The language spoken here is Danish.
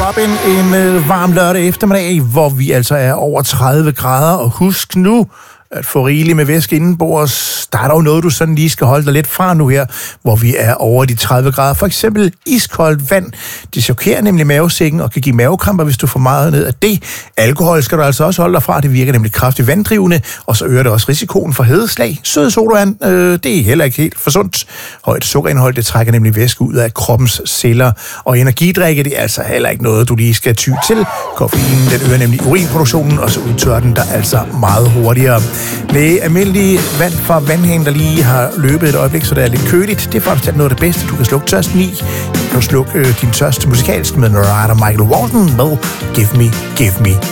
Robin en varm lørdag eftermiddag, hvor vi altså er over 30 grader. Og husk nu at få rigeligt med væske indenbords. Der er dog noget, du sådan lige skal holde dig lidt fra nu her, hvor vi er over de 30 grader. For eksempel iskoldt vand. Det chokerer nemlig mavesækken og kan give mavekramper, hvis du får meget ned af det. Alkohol skal du altså også holde dig fra. Det virker nemlig kraftigt vanddrivende, og så øger det også risikoen for hedeslag. Sød sodavand, det er heller ikke helt for sundt. Højt sukkerindhold, det trækker nemlig væske ud af kroppens celler. Og energidrikke, det er altså heller ikke noget, du lige skal ty til. Koffeinen, den øger nemlig urinproduktionen, og så udtørrer den der altså meget hurtigere. Med almindelig vand fra vandhanen, der lige har løbet et øjeblik, så det er lidt køligt. Det er faktisk noget af det bedste, du kan slukke tørsten i. Du kan slukke din tørst musikalsk med Narada Michael Walton med Give Me, Give Me,